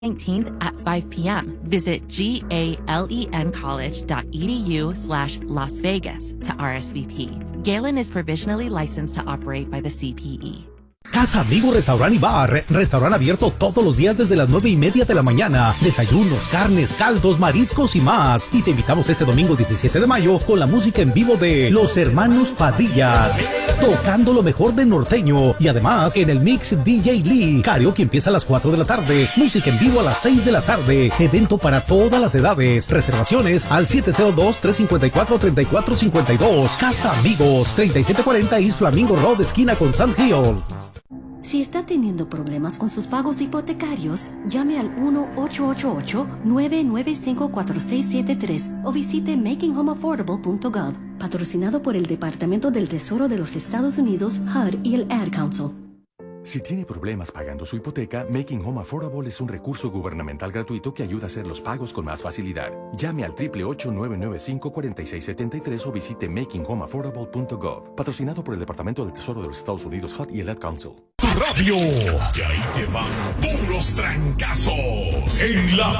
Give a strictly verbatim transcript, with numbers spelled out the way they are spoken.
nineteenth at five p.m. Visit galencollege.edu slash Las Vegas to R S V P. Galen is provisionally licensed to operate by the C P E. Casa Amigo Restaurant y Bar. Restaurant abierto todos los días desde las nueve y media de la mañana. Desayunos, carnes, caldos, mariscos y más. Y te invitamos este domingo diecisiete de mayo con la música en vivo de Los Hermanos Padillas, tocando lo mejor del norteño. Y además en el mix D J Lee. Karaoke empieza a las cuatro de la tarde. Música en vivo a las seis de la tarde. Evento para todas las edades. Reservaciones al siete cero dos, tres cinco cuatro, tres cuatro cinco dos. Casa Amigos, treinta y siete cuarenta East Flamingo Road, esquina con Sand Hill. Si está teniendo problemas con sus pagos hipotecarios, llame al uno ocho ocho ocho, nueve nueve cinco, cuatro seis siete tres o visite making home affordable punto gov, patrocinado por el Departamento del Tesoro de los Estados Unidos, H U D y el Ad Council. Si tiene problemas pagando su hipoteca, Making Home Affordable es un recurso gubernamental gratuito que ayuda a hacer los pagos con más facilidad. Llame al ocho ocho ocho, nueve nueve cinco, cuatro seis siete tres o visite making home affordable punto gov, patrocinado por el Departamento del Tesoro de los Estados Unidos, H U D y el Ad Council. Radio, que ahí te van puros trancazos en la